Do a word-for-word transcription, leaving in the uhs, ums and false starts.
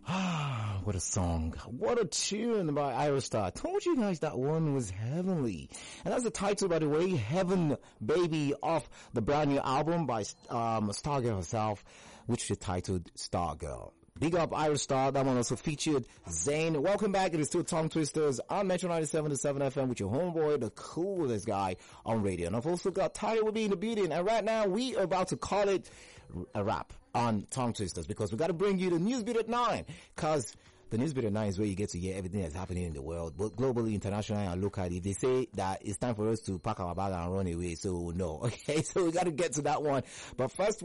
Ah, what a song. What a tune by Aerostar. I told you guys that one was heavenly. And that's the title, by the way, Heaven Baby, off the brand new album by um, Stargirl herself, which is titled Stargirl. Big up Aerostar. That one also featured Zayn. Welcome back. It is still Tongue Twisters on Metro ninety-seven point seven F M with your homeboy, the coolest guy on radio. And I've also got Tyler will be in the building. And right now we are about to call it a wrap on Tongue Twisters because we got to bring you the news bit at nine. Cause the news bit at nine is where you get to hear everything that's happening in the world, both globally, internationally, and locally. They say that it's time for us to pack our bag and run away. So no. Okay. So we got to get to that one. But first,